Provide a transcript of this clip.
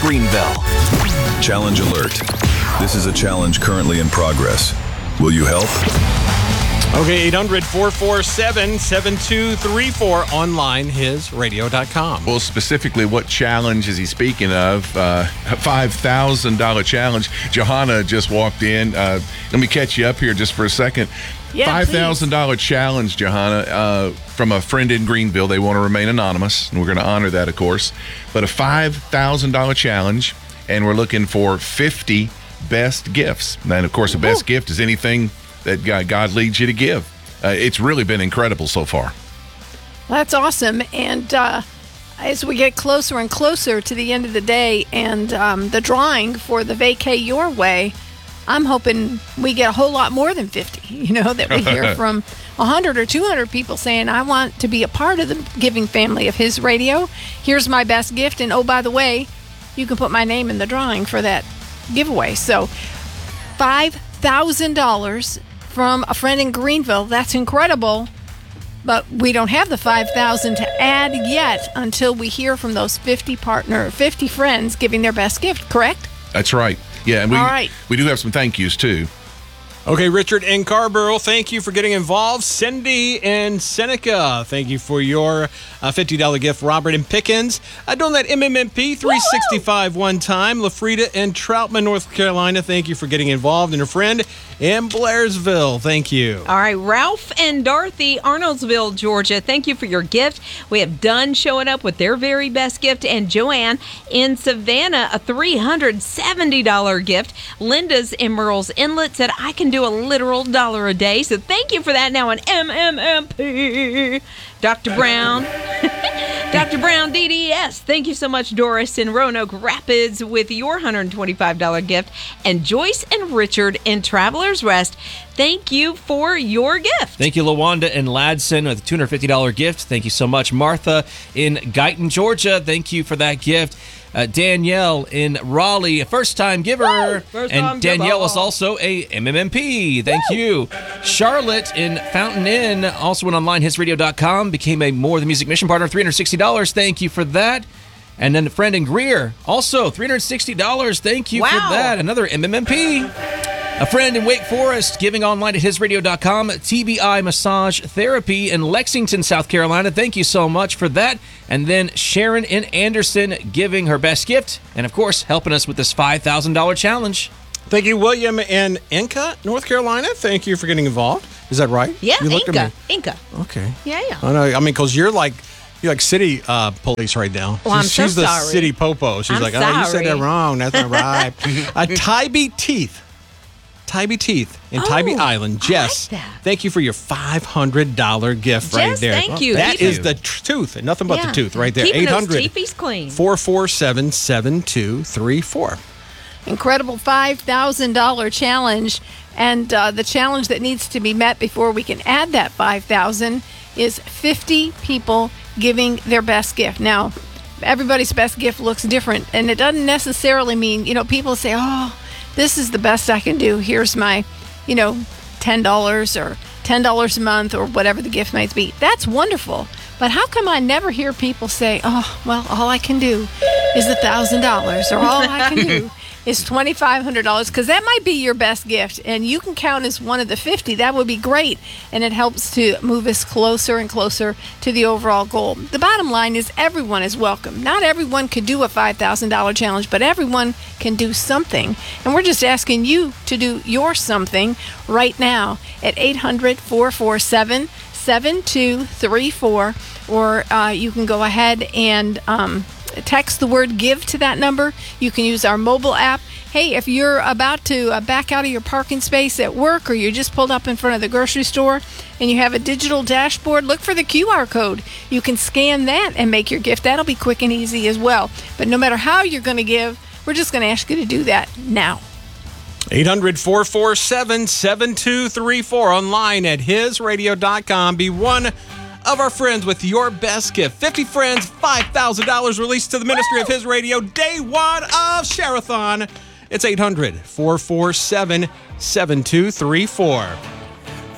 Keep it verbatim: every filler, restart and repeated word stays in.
Greenville. Challenge alert. This is a challenge currently in progress. Will you help? Okay, eight hundred, four four seven, seven two three four, online, his radio dot com. Well, specifically, what challenge is he speaking of? Uh, a five thousand dollars challenge. Johanna just walked in. Uh, let me catch you up here just for a second. Yeah, five thousand dollars challenge, Johanna, uh, from a friend in Greenville. They want to remain anonymous, and we're going to honor that, of course. But a five thousand dollars challenge, and we're looking for fifty best gifts. And, of course, the best Ooh. gift is anything that God leads you to give. Uh, it's really been incredible so far. That's awesome. And uh, as we get closer and closer to the end of the day and um, the drawing for the Vacay Your Way, I'm hoping we get a whole lot more than fifty, you know, that we hear from one hundred or two hundred people saying, I want to be a part of the giving family of his radio. Here's my best gift. And, oh, by the way, you can put my name in the drawing for that giveaway. So five thousand dollars from a friend in Greenville. That's incredible. But we don't have the five thousand dollars to add yet until we hear from those fifty partner, fifty friends giving their best gift, correct? That's right. Yeah, and we, All right. we do have some thank yous, too. Okay, Richard in Carrboro, thank you for getting involved. Cindy in Seneca, thank you for your uh, fifty dollars gift. Robert in Pickens, uh, doing that M M M P three sixty-five one time. Lafrida in Troutman, North Carolina, thank you for getting involved. And a friend in Blairsville, thank you. All right, Ralph and Dorothy, Arnoldsville, Georgia, thank you for your gift. We have Dunn showing up with their very best gift, and Joanne in Savannah, a three hundred seventy dollars gift. Linda's in Merle's Inlet said, I can do a literal dollar a day, so thank you for that. Now an M M M P. Doctor Brown. Doctor Brown, D D S. Thank you so much, Doris in Roanoke Rapids with your one hundred twenty-five dollars gift. And Joyce and Richard in Traveler's Rest, thank you for your gift. Thank you, LaWanda in Ladson with a two hundred fifty dollars gift. Thank you so much. Martha in Guyton, Georgia, thank you for that gift. Uh, Danielle in Raleigh, a first-time giver. First and time Danielle giver. is also a M M M P. Thank Woo! you. Charlotte in Fountain Inn also went online, his radio dot com, became a More Than Music Mission Partner, three hundred sixty dollars. Thank you for that. And then a friend in Greer, also three hundred sixty dollars. Thank you Wow. for that. Another M M M P. A friend in Wake Forest, giving online at his radio dot com, T B I Massage Therapy in Lexington, South Carolina. Thank you so much for that. And then Sharon in Anderson, giving her best gift, and of course, helping us with this five thousand dollars challenge. Thank you, William in Inca, North Carolina. Thank you for getting involved. Is that right? Yeah, you looked Inca. at me. Inca. Okay. Yeah, yeah. I know. I mean, because you're like you're like city uh, police right now. Well, I'm she's so she's the sorry. city popo. She's I'm like, oh, you said sorry. that wrong. That's not right. uh, Tybee Teeth. Tybee Teeth in Oh, Tybee Island. I Jess, like that. thank you for your five hundred dollars gift right Jess, there. thank you. That Keep is it- the tr- tooth, and nothing but Yeah. the tooth right there. Keeping eight those hundred, teepees clean. four four seven, seven two three four. Incredible five thousand dollars challenge. And uh, the challenge that needs to be met before we can add that five thousand dollars is fifty people giving their best gift. Now, everybody's best gift looks different, and it doesn't necessarily mean, you know, people say, oh, this is the best I can do. Here's my, you know, ten dollars or ten dollars a month or whatever the gift might be. That's wonderful. But how come I never hear people say, oh, well, all I can do is one thousand dollars or all I can do is twenty-five hundred dollars, because that might be your best gift, and you can count as one of the fifty. That would be great, and it helps to move us closer and closer to the overall goal. The bottom line is everyone is welcome. Not everyone could do a five thousand dollars challenge, but everyone can do something, and we're just asking you to do your something right now at eight hundred, four four seven, seven two three four, or uh, you can go ahead and um, text the word give to that number. You can use our mobile app. Hey, if you're about to uh, back out of your parking space at work, or you just pulled up in front of the grocery store and you have a digital dashboard, look for the Q R code. You can scan that and make your gift. That'll be quick and easy as well. But no matter how you're going to give, we're just going to ask you to do that now. eight hundred, four four seven, seven two three four, online at his radio dot com. Be one of our friends with your best gift. fifty friends, five thousand dollars released to the Ministry Woo! Of His Radio, day one of Share-a-thon. It's eight hundred, four four seven, seven two three four.